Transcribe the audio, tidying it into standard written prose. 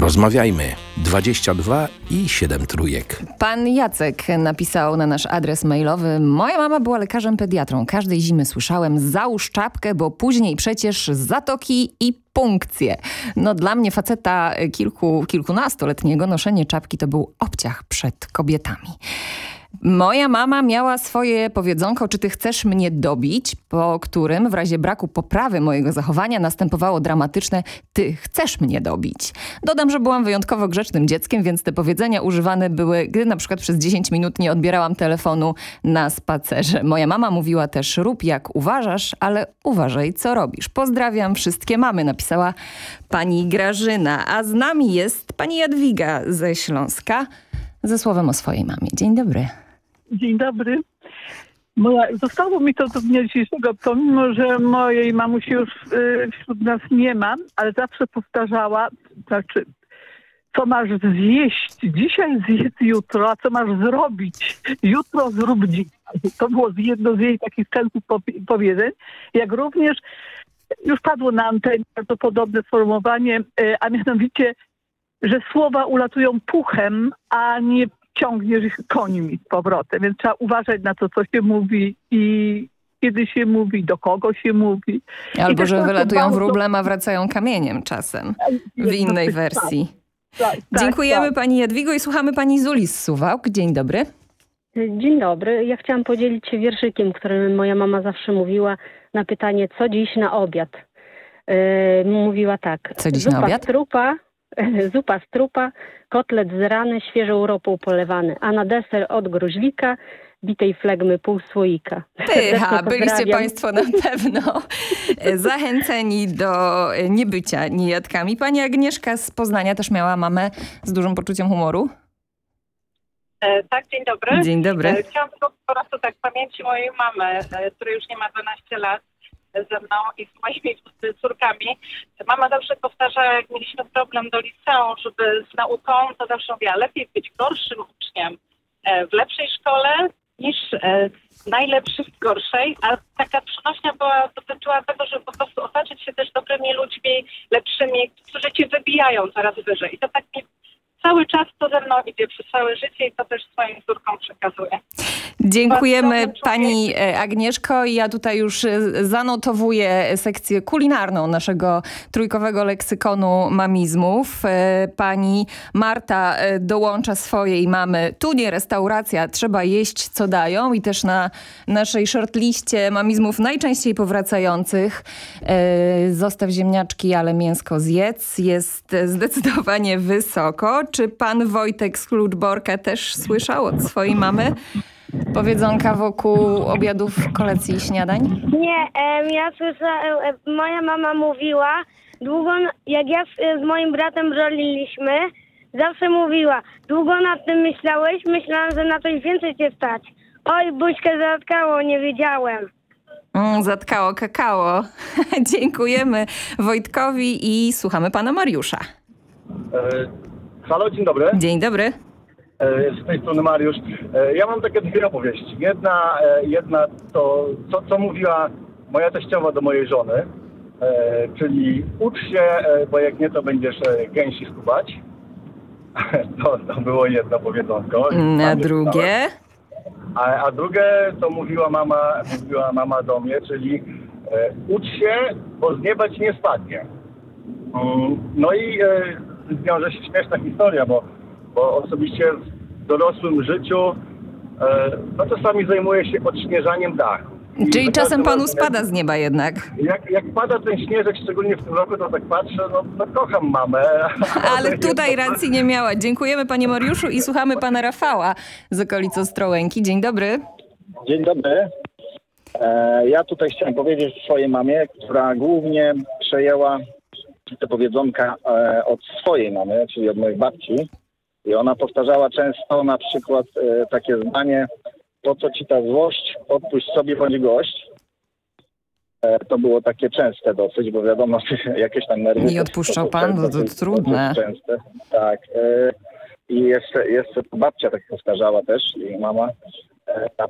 Porozmawiajmy. 22 i 7 trójek. Pan Jacek napisał na nasz adres mailowy: moja mama była lekarzem pediatrą. Każdej zimy słyszałem: załóż czapkę, bo później przecież zatoki i punkcje. No dla mnie, faceta kilkunastoletniego, noszenie czapki to był obciach przed kobietami. Moja mama miała swoje powiedzonko: czy ty chcesz mnie dobić? Po którym w razie braku poprawy mojego zachowania następowało dramatyczne: ty chcesz mnie dobić. Dodam, że byłam wyjątkowo grzecznym dzieckiem, więc te powiedzenia używane były, gdy na przykład przez 10 minut nie odbierałam telefonu na spacerze. Moja mama mówiła też: rób jak uważasz, ale uważaj co robisz. Pozdrawiam wszystkie mamy, napisała pani Grażyna. A z nami jest pani Jadwiga ze Śląska ze słowem o swojej mamie. Dzień dobry. Dzień dobry. Zostało mi to do dnia dzisiejszego, pomimo że mojej mamusi już wśród nas nie ma, ale zawsze powtarzała, znaczy, co masz zjeść dzisiaj, zjedz jutro, a co masz zrobić jutro, zrób dzisiaj. To było jedno z jej takich częstych powiedzeń, jak również już padło na antenie bardzo podobne sformułowanie, a mianowicie, że słowa ulatują puchem, a nie ciągniesz ich końmi z powrotem. Więc trzeba uważać na to, co się mówi i kiedy się mówi, do kogo się mówi. Albo że wylatują wróblem, a wracają kamieniem czasem w innej wersji. Tak, dziękujemy pani Jadwigo i słuchamy pani Zuli z Suwałk. Dzień dobry. Dzień dobry. Ja chciałam podzielić się wierszykiem, który moja mama zawsze mówiła na pytanie, co dziś na obiad. Mówiła tak. Co dziś na obiad? Zupa z trupa, kotlet z rany, świeżą ropą polewany, a na deser od gruźlika, bitej flegmy pół słoika. Pycha, byliście państwo na pewno zachęceni do niebycia niejadkami. Pani Agnieszka z Poznania też miała mamę z dużym poczuciem humoru. Tak, dzień dobry. Dzień dobry. Chciałam tylko po prostu tak pamięci mojej mamy, której już nie ma 12 lat, ze mną i z moimi córkami. Mama zawsze powtarzała, jak mieliśmy problem do liceum, żeby z nauką, to zawsze mówiła: lepiej być gorszym uczniem w lepszej szkole niż najlepszy w gorszej. A taka przenośnia dotyczyła tego, żeby po prostu otaczać się też dobrymi ludźmi, lepszymi, którzy cię wybijają coraz wyżej. I to tak mi cały czas to ze mną idzie przez całe życie i to też swoim córkom przekazuję. Dziękujemy pani Agnieszko. Ja tutaj już zanotowuję sekcję kulinarną naszego trójkowego leksykonu mamizmów. Pani Marta dołącza swojej mamy: tu nie restauracja, trzeba jeść co dają. I też na naszej shortliście mamizmów najczęściej powracających: zostaw ziemniaczki, ale mięsko zjedz, jest zdecydowanie wysoko. Czy pan Wojtek z Kluczborka też słyszał od swojej mamy powiedzonka wokół obiadów, kolacji i śniadań? Nie, ja słyszałem, moja mama mówiła, jak ja z moim bratem roliliśmy, zawsze mówiła: długo nad tym myślałeś? Myślałam, że na coś więcej cię stać. Oj, buźkę zatkało, nie wiedziałem. Zatkało kakao. Dziękujemy Wojtkowi i słuchamy pana Mariusza. Halo, dzień dobry. Dzień dobry. Z tej strony Mariusz. Ja mam takie dwie opowieści. Jedna to, co mówiła moja teściowa do mojej żony, czyli ucz się, bo jak nie, to będziesz gęsi skubać. To było jedno powiedzonko. A drugie? A drugie to mówiła mama do mnie, czyli ucz się, bo z nieba ci nie spadnie. No i wiąże się śmieszna historia, bo osobiście w dorosłym życiu no czasami zajmuję się odśnieżaniem dachu. Czyli czasem panu spada z nieba jednak. Jak pada ten śnieżek, szczególnie w tym roku, to tak patrzę, no kocham mamę. Ale tutaj racji nie miała. Dziękujemy panie Mariuszu i słuchamy pana Rafała z okolic Ostrołęki. Dzień dobry. Dzień dobry. Ja tutaj chciałem powiedzieć swojej mamie, która głównie przejęła te powiedzonka od swojej mamy, czyli od mojej babci. I ona powtarzała często na przykład takie zdanie: po co ci ta złość, odpuść sobie, bądź gość. To było takie częste dosyć, bo wiadomo, jakieś tam nerwy. Nie odpuszczał pan? No to trudne. Częste. Tak. I jeszcze babcia tak powtarzała też, i mama. A